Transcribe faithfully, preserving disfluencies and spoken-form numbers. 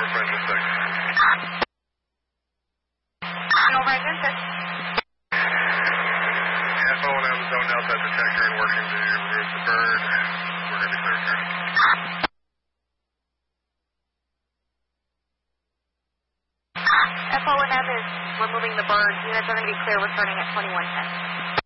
four, Francis six. Over at Vincent. F O and M zoned out that detector and working to remove the bird. We're going to be clear through. F O and M is removing the bird. Units are going to be clear returning at twenty-one ten.